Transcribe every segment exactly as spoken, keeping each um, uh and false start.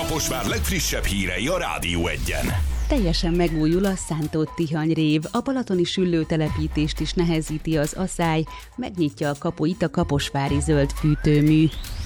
Kaposvár legfrissebb hírei a Rádió Egyen. Teljesen megújul a Szántó-Tihany rév, a balatoni süllőtelepítést is nehezíti az aszály, megnyitja a kapuit a kaposvári zöld fűtőmű.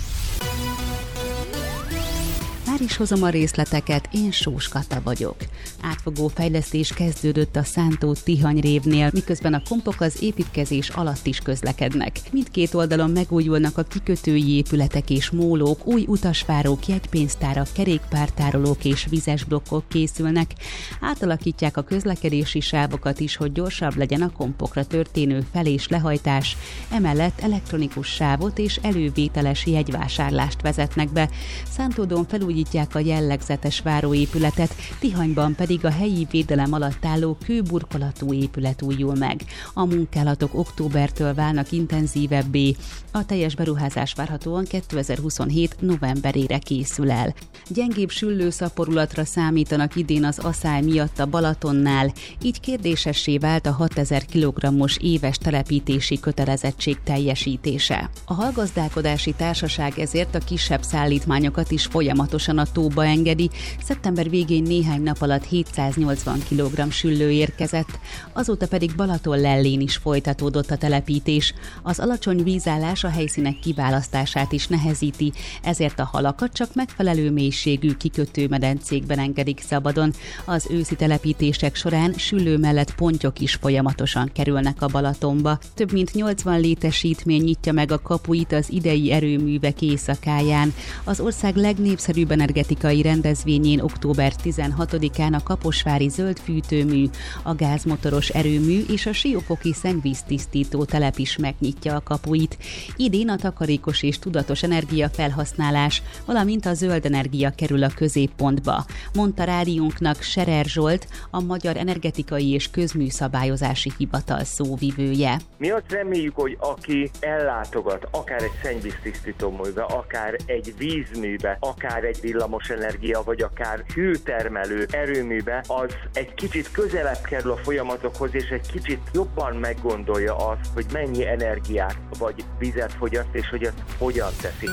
Már is hozom a részleteket, én Sós Kata vagyok. Átfogó fejlesztés kezdődött a Szántó-Tihany révnél, miközben a kompok az építkezés alatt is közlekednek. Mindkét oldalon megújulnak a kikötői épületek és mólók, új utasvárók, jegypénztárak, kerékpártárolók és vizes blokkok készülnek. Átalakítják a közlekedési sávokat is, hogy gyorsabb legyen a kompokra történő fel- és lehajtás. Emellett elektronikus sávot és elővételes jegyvásárlást vezetnek be. Szántódon felújítják a jellegzetes váróépületet, Tihanyban pedig a helyi védelem alatt álló kőburkolatú épület újul meg. A munkálatok októbertől válnak intenzívebbé. A teljes beruházás várhatóan kétezer-huszonhét novemberére készül el. Gyengébb süllőszaporulatra számítanak idén az aszály miatt a Balatonnál, így kérdésessé vált a hatezer kilogrammos éves telepítési kötelezettség teljesítése. A hallgazdálkodási társaság ezért a kisebb szállítmányokat is folyamatosan a tóba engedi. Szeptember végén néhány nap alatt hétszáznyolcvan kilogramm süllő érkezett, azóta pedig Balaton-Lellén is folytatódott a telepítés. Az alacsony vízállás a helyszínek kiválasztását is nehezíti, ezért a halakat csak megfelelő mélységű kikötőmedencékben engedik szabadon. Az őszi telepítések során süllő mellett pontyok is folyamatosan kerülnek a Balatonba. Több mint nyolcvan létesítmény nyitja meg a kapuit az idei erőművek éjszakáján. Az ország legnépszerűbb energetikai rendezvényén október tizenhatodikán a kaposvári zöld fűtőmű, a gázmotoros erőmű és a siófoki szennyvíztisztító telep is megnyitja a kapuit. Idén a takarékos és tudatos energiafelhasználás, valamint a zöld energia kerül a középpontba, mondta rádiónknak Serer Zsolt, a Magyar Energetikai és Közműszabályozási Hivatal szóvivője. Mi azt reméljük, hogy aki ellátogat akár egy szennyvíztisztítóműbe, akár egy vízműbe, akár egy villamosenergia, vagy akár hőtermelő erőműbe, az egy kicsit közelebb kerül a folyamatokhoz, és egy kicsit jobban meggondolja azt, hogy mennyi energiát vagy vizet fogyaszt, és hogy ezt hogyan teszi.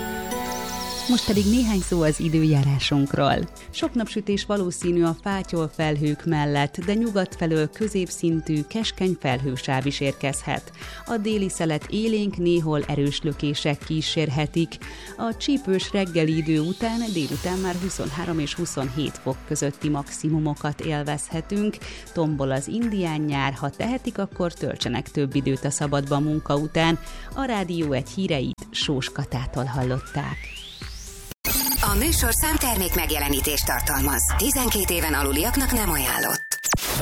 Most pedig néhány szó az időjárásunkról. Sok napsütés valószínű a fátyolfelhők mellett, de nyugat felől középszintű, keskeny felhősáv is érkezhet. A déli szelet élénk, néhol erős lökések kísérhetik. A csípős reggeli idő után délután már huszonhárom és huszonhét fok közötti maximumokat élvezhetünk. Tombol az indián nyár, ha tehetik, akkor töltsenek több időt a szabadban munka után. A Rádió egy híreit Sós Katától hallották. A műsorszám termék megjelenítést tartalmaz. tizenkét éven aluliaknak nem ajánlott.